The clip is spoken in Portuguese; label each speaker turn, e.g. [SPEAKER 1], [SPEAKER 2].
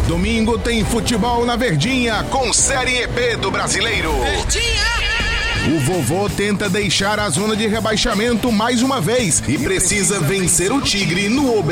[SPEAKER 1] Domingo tem futebol na Verdinha com Série EP do Brasileiro. O vovô tenta deixar a zona de rebaixamento mais uma vez e precisa vencer o Tigre no